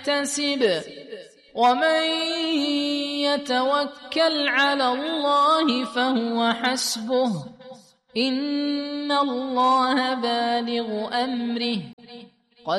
يحتسب ومن يتوكل على الله فهو حسبه إن الله بالغ أمره